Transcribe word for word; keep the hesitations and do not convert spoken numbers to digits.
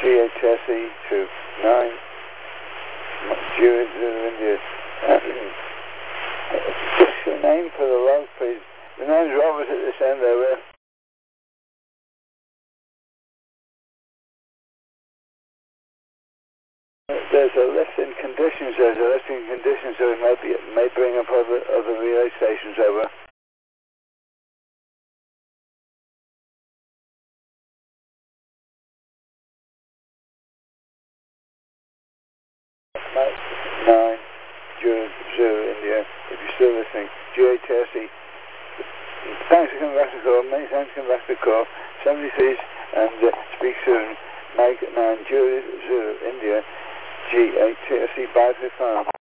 G H S E two nine Juliet Zulu India. Just your name for the log, please. The name's Robert at this end over. There's a lift in conditions, there's a lift in conditions, so it may, be, may bring up other, other relay stations over. nine, Juliet Zulu India, if you're still listening, G H S E. Thanks for coming back to the call, many thanks for coming back to the call. Somebody please, and uh, speak soon. Mike nine, Juliet Zulu India, G H S E, bye for the phone.